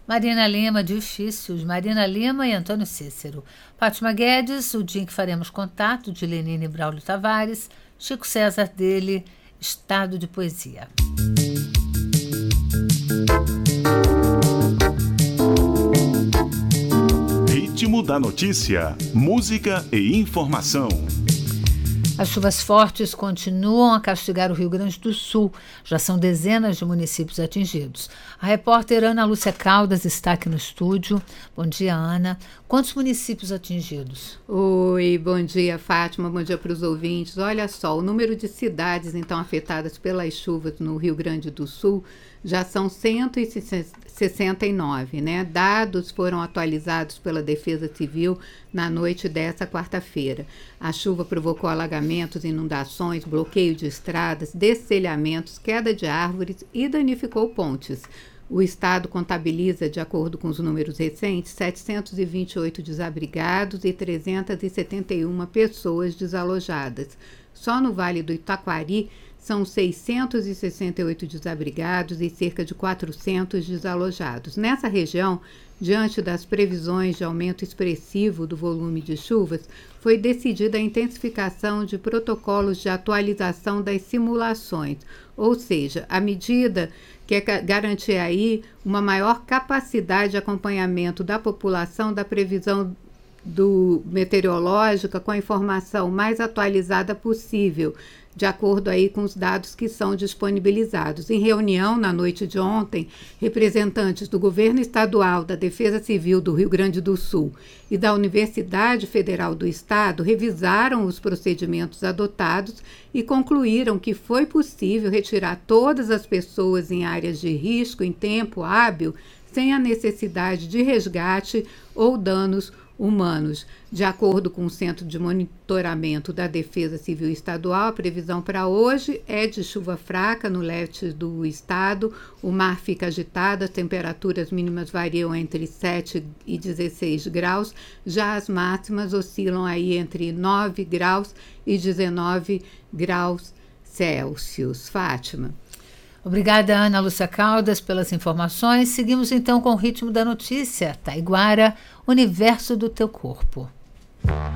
Marina Lima, Difíceis, Marina Lima e Antônio Cícero. Fátima Guedes, O Dia em que Faremos Contato, de Lenine Braulio Tavares. Chico César dele, Estado de Poesia. Ritmo da notícia, música e informação. As chuvas fortes continuam a castigar o Rio Grande do Sul. Já são dezenas de municípios atingidos. A repórter Ana Lúcia Caldas está aqui no estúdio. Bom dia, Ana. Quantos municípios atingidos? Oi, bom dia, Fátima. Bom dia para os ouvintes. Olha só, o número de cidades, então, afetadas pelas chuvas no Rio Grande do Sul já são 169, né? Dados foram atualizados pela Defesa Civil na noite desta quarta-feira. A chuva provocou alagamentos, inundações, bloqueio de estradas, destelhamentos, queda de árvores e danificou pontes. O estado contabiliza, de acordo com os números recentes, 728 desabrigados e 371 pessoas desalojadas. Só no Vale do Itaquari são 668 desabrigados e cerca de 400 desalojados. Nessa região, diante das previsões de aumento expressivo do volume de chuvas, foi decidida a intensificação de protocolos de atualização das simulações, ou seja, a medida quer garantir aí uma maior capacidade de acompanhamento da população da previsão meteorológica com a informação mais atualizada possível, de acordo aí com os dados que são disponibilizados. Em reunião na noite de ontem, representantes do Governo Estadual, da Defesa Civil do Rio Grande do Sul e da Universidade Federal do Estado revisaram os procedimentos adotados e concluíram que foi possível retirar todas as pessoas em áreas de risco em tempo hábil, sem a necessidade de resgate ou danos humanos. De acordo com o Centro de Monitoramento da Defesa Civil Estadual, a previsão para hoje é de chuva fraca no leste do estado, o mar fica agitado, as temperaturas mínimas variam entre 7 e 16 graus, já as máximas oscilam aí entre 9 graus e 19 graus Celsius. Fátima. Obrigada, Ana Lúcia Caldas, pelas informações. Seguimos então com o ritmo da notícia. Taiguara, Universo do Teu Corpo.